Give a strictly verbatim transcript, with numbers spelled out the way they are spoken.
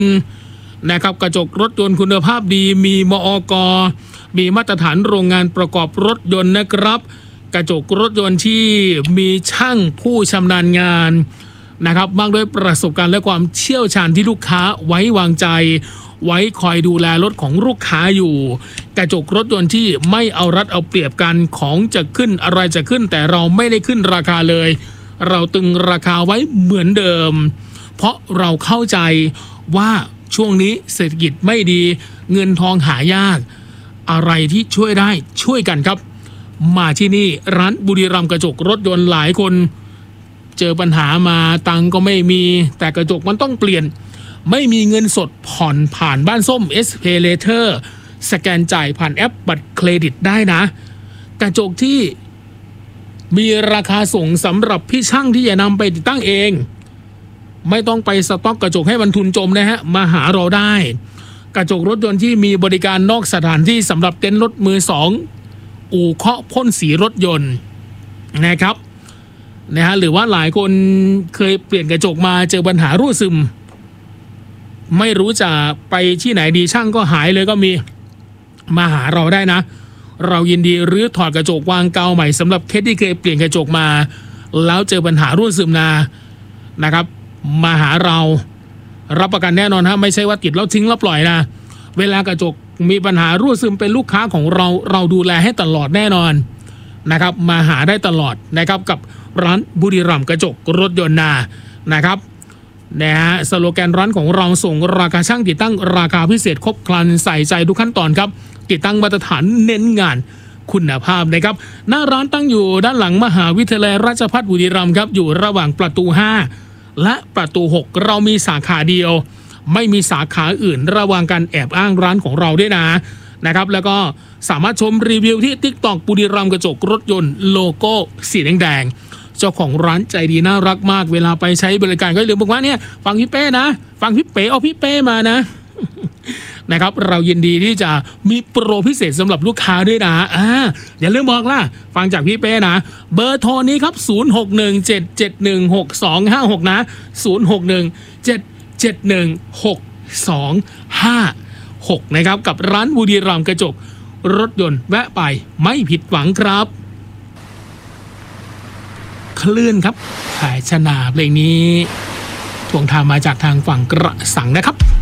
นะครับกระจกรถยนต์คุณภาพดีมีมอก.มีมาตรฐานโรงงานประกอบรถยนต์นะครับกระจกรถยนต์ที่มีช่างผู้ชำนาญงานนะครับมากด้วยประสบการณ์และความเชี่ยวชาญที่ลูกค้าไว้วางใจไว้คอยดูแลรถของลูกค้าอยู่กระจกรถยนต์ที่ไม่เอารัดเอาเปรียบกันของจะขึ้นอะไรจะขึ้นแต่เราไม่ได้ขึ้นราคาเลยเราตึงราคาไว้เหมือนเดิมเพราะเราเข้าใจว่าช่วงนี้เศรษฐกิจไม่ดีเงินทองหายากอะไรที่ช่วยได้ช่วยกันครับมาที่นี่ร้านบุรีรัมย์กระจกรถยนต์หลายคนเจอปัญหามาตังก็ไม่มีแต่กระจกมันต้องเปลี่ยนไม่มีเงินสดผ่อนผ่านบ้านส้ม เอส เพย์ Later สแกนจ่ายผ่านแอปบัตรเครดิตได้นะกระจกที่มีราคาส่งสำหรับพี่ช่างที่จะนำไปติดตั้งเองไม่ต้องไปสต็อกกระจกให้มันทุนจมนะฮะมาหาเราได้กระจกรถยนต์ที่มีบริการนอกสถานที่สำหรับเต็นท์รถมือสองอู่เคาะพ่นสีรถยนต์นะครับนะฮะหรือว่าหลายคนเคยเปลี่ยนกระจกมาเจอปัญหารั่วซึมไม่รู้จะไปที่ไหนดีช่างก็หายเลยก็มีมาหาเราได้นะเรายินดีรื้อถอดกระจกวางเกาใหม่สำหรับเคสที่เคยเปลี่ยนกระจกมาแล้วเจอปัญหารั่วซึมนานะครับมาหาเรารับประกันแน่นอนฮะไม่ใช่ว่าติดแล้วทิ้งแล้วปล่อยนะเวลากระจกมีปัญหารั่วซึมเป็นลูกค้าของเราเราดูแลให้ตลอดแน่นอนนะครับมาหาได้ตลอดนะครับกับร้านบุรีรัมย์กระจกรถยนต์นานะครับนะฮะสโลแกนร้านของเราส่งราคาช่างติดตั้งราคาพิเศษครบครันใส่ใจทุกขั้นตอนครับติดตั้งมาตรฐานเน้นงานคุณภาพนะครับหน้าร้านตั้งอยู่ด้านหลังมหาวิทยาลัยราชภัฏบุรีรัมย์ครับอยู่ระหว่างประตูห้าและประตูหกเรามีสาขาเดียวไม่มีสาขาอื่นระวังการแอบอ้างร้านของเราด้วยนะนะครับแล้วก็สามารถชมรีวิวที่ TikTok บุรีรัมย์กระจกรถยนต์โลโก้สีแดงๆเจ้าของร้านใจดีน่ารักมากเวลาไปใช้บริการก็ลืมบอกว่าเนี่ยฟังพี่เป้นะฟังพี่เป๋เอาพี่เป้มานะ นะครับเรายินดีที่จะมีโปรพิเศษสำหรับลูกค้าด้วยนะอ่าอย่าลืมบอกล่ะฟังจากพี่เป้นะเบอร์โทรนี้ครับศูนย์ หก หนึ่ง เจ็ด เจ็ด หนึ่ง หก สอง ห้า หกนะศูนย์ หก หนึ่ง เจ็ด เจ็ด หนึ่ง หก สอง ห้า หกนะครับกับร้านบุรีรัมย์กระจกรถยนต์แวะไปไม่ผิดหวังครับคลื่นครับแผชนาเพลงนี้ทวงทางมาจากทางฝั่งกระสังนะครับ